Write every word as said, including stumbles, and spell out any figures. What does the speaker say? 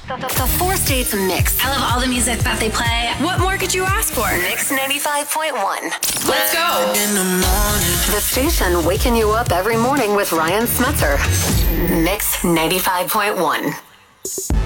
The, the, the four states mix. I love all the music that they play. What more could you ask for? Mix ninety-five point one. Let's go. In the morning. The station waking you up every morning with Ryan Smetzer. Mix ninety-five point one.